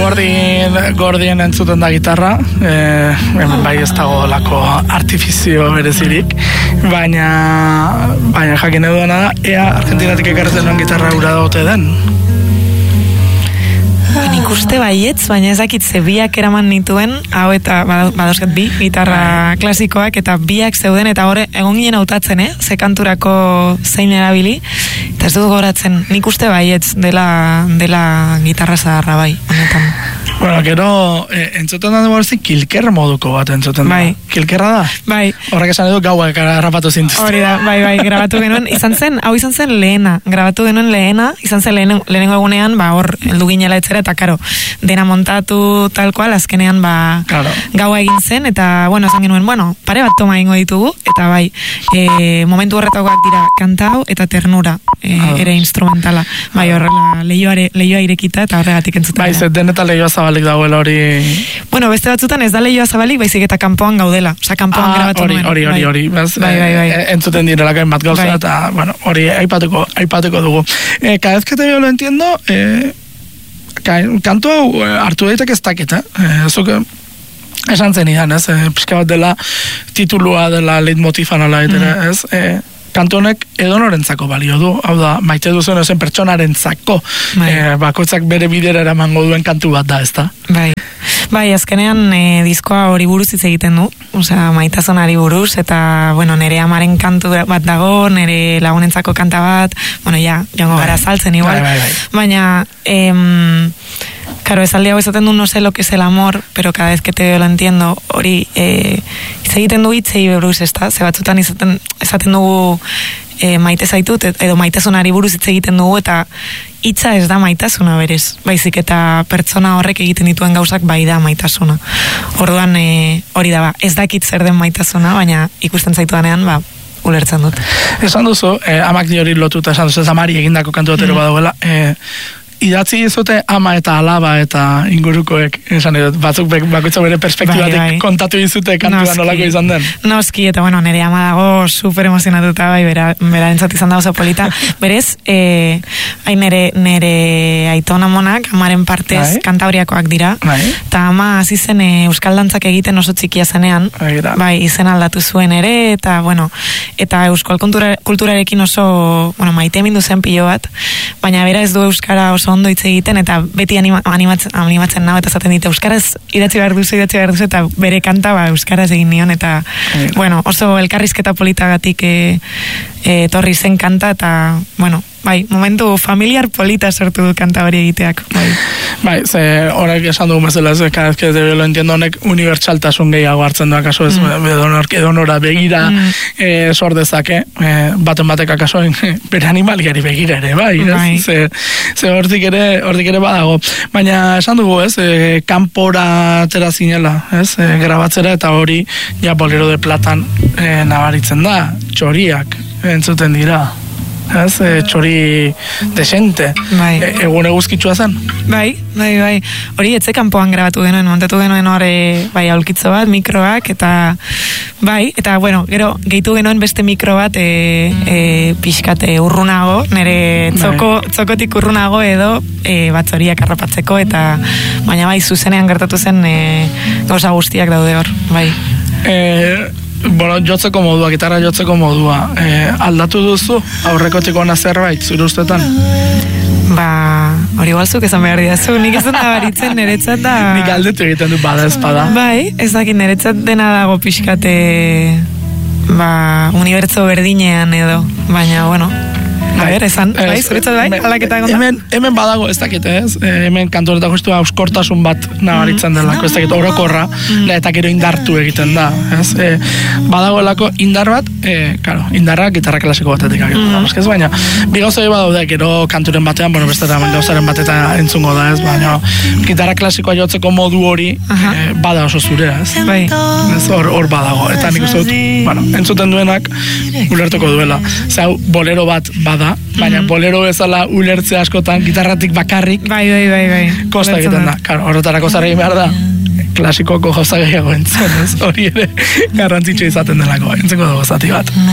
Gordien entzuten da gitarra, hemen bai ez dago lako artifizio berezirik, baina jakin eduana da, ea Argentinatik ekartzen duen gitarra gura dagote den. Nik uste baietz, baina ezakit biak eraman nituen, hau eta badauzkat bi gitarra klasikoak, eta biak zeuden, eta hor egon ginen hautatzen, ze kanturako zein erabili, eta ez dut goratzen, nik uste baietz dela gitarra zaharra bai, honetan. Bueno, gero, entzuten da dugu kilker moduko bat entzuten da. Bai. Kilkerra da? Bai. Horrek esan edo gauak harrapatu zintuzte. Hori da, bai, grabatu genuen, hau izan zen lehena, grabatu genuen lehena, izan zen lehenengo egunean, hor, heldu ginela etzera, eta karo, dena montatu tal cual, azkenean, claro. Gaua egin zen, eta, esan genuen, pare bat toma ingo ditugu, eta bai, momentu horretakoak dira kantau eta ternura, ere instrumentala, bai, horrela, leioa irekita, eta horregatik entzuten. Bai, zet den eta leioa zabalik dagoela hori... beste batzutan ez da leioa zabalik, baizik eta kanpoan gaudela, kanpoan grabatu nuen. Hori, bai. Entzuten direlako bat gauza, eta, hori aipatuko dugu. Cada vez que te veo lo entiendo, kantu hau hartu daitek ez dakit, zuk esan zen idan, pixka bat dela titulua dela leitmotifan ala ez, kantu honek edonorentzako balio du, hau da, maite duzen ezen pertsonarentzako, bakoitzak bere bidera eramango duen kantu bat da, ez da? Bai, azkenean diskoa hori buruz hitz egiten du, maitasunari buruz, eta, nere amaren kantu bat dago, nere lagunentzako kanta bat, joango gara saltzen igual, baina, claro, esaldi hau esaten du no sé lo que es el amor, pero cada vez que te veo lo entiendo, hori, hitz egiten du hitzei buruz, ez da, ze batzutan esaten dugu maite zaitut, edo maitasunari buruz hitz egiten dugu, eta hitza ez da maitasuna berez, baizik eta pertsona horrek egiten dituen gauzak bai da maitasuna. Orduan hori da, ez dakit zer den maitasuna, baina ikusten zaitudanean, ulertzen dut. Esan duzu, amak di hori lotuta, esan duzu, ez amari egindako kantu batero badagoela, idatzi izute ama eta alaba eta ingurukoek, esan dut, batzuk bakoitza bere perspektibatik kontatu izute kantua nolako izan den. Noski, eta nere ama dago super emozionatuta, berarentzat izan da oso polita. Berez, nere aitona monak, amaren partez kantabriakoak dira, eta ama hasi zen euskal dantzak egiten oso txikia zenean, izen aldatu zuen ere, eta euskal kulturarekin oso, maite mindu zen pilo bat, baina bera ez du euskara oso ondo hitz egiten, eta beti animatzen nau, eta zaten dit, euskaraz idatzi behar duzu, eta bere kanta euskaraz egin nion, eta oso elkarrizketa politiagatik torri zen kanta, eta momentu familiar polita sortu du kanta hori egiteak. Ze horrek esan dugu bezala, cada vez que te lo entiendo, honek unibertsaltasun gehiago hartzen du, akaso ez edonora begira sor dezake, baten batek akaso bere animaliari begira ere, ze hortik ere badago. Baina esan dugu, kanpora atera zinela, grabatzera, eta hori ja Bolero de Platan nabaritzen da, txoriak entzuten dira. Txori desente. Egun eguzkitsua zen? Bai. Hori etxe kanpoan grabatu genuen, montatu genuen hori aulkitzo bat, mikroak, eta gero gehitu genuen beste mikro bat pixkate urrunago, nire txokotik urrunago edo batzoriak harrapatzeko, eta baina zuzenean gertatu zen gauza guztiak daude hor, jotzeko modua, gitarra jotzeko modua, aldatu duzu aurrekotik ona zerbait, zure ustetan? Hori balzuk esan behar didazu, nik ez dut nabaritzen niretzat da... Nik aldetu egiten du bada espada. Ez dakit niretzat dena dago pixkate unibertso berdinean edo, baina, esan, zuretzat alaketa egon da? Hemen badago, ez dakit, hemen kantoreta justu auskortasun bat nabaritzen delako, ez dakit, orokorra, eta gero indartu egiten da, badagoelako indar bat, indarra gitarra klasiko batetik egiten, baina, bi gauza badaude, gero kanturen batean, beste gauzaren bateta entzungo da, baina, gitarra klasikoa jotzeko modu hori, bada oso zurea, hor badago, eta nik uste dut, entzuten duenak, ulertuko duela, zau, bolero bat bada, baina bolero bezala ulertze askotan gitarratik bakarrik kosta egiten da. Horretarako zara egin behar da klasikoko gauza gehiago entzun, hori ere garrantzitsua izaten delako, entzengo dugu zati bat.